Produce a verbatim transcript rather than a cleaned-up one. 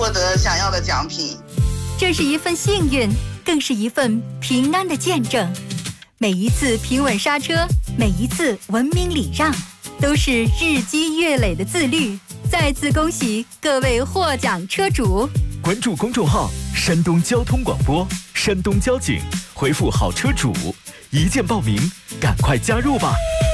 获得想要的奖品。 这是一份幸运，更是一份平安的见证。每一次平稳刹车，每一次文明礼让，都是日积月累的自律。再次恭喜各位获奖车主！ 关注公众号山东交通广播，山东交警，回复好车主，一键报名，赶快加入吧。